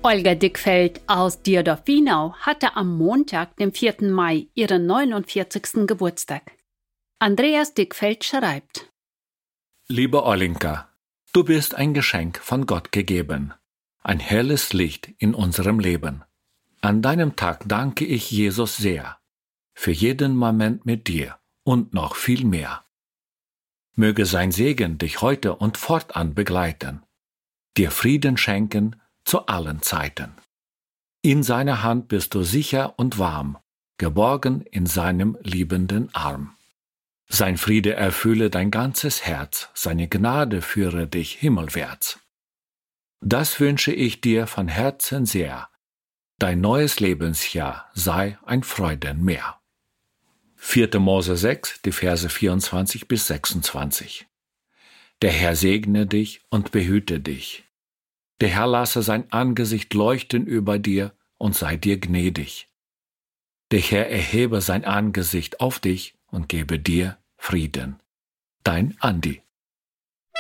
Olga Dickfeld aus Dierdorf-Wienau hatte am Montag, dem 4. Mai, ihren 49. Geburtstag. Andreas Dickfeld schreibt: Liebe Olinka, du bist ein Geschenk von Gott gegeben, ein helles Licht in unserem Leben. An deinem Tag danke ich Jesus sehr, für jeden Moment mit dir und noch viel mehr. Möge sein Segen dich heute und fortan begleiten, dir Frieden schenken zu allen Zeiten. In seiner Hand bist du sicher und warm, geborgen in seinem liebenden Arm. Sein Friede erfülle dein ganzes Herz, seine Gnade führe dich himmelwärts. Das wünsche ich dir von Herzen sehr. Dein neues Lebensjahr sei ein Freudenmeer. 4. Mose 6, die Verse 24 bis 26. Der Herr segne dich und behüte dich. Der Herr lasse sein Angesicht leuchten über dir und sei dir gnädig. Der Herr erhebe sein Angesicht auf dich und gebe dir Frieden. Dein Andi.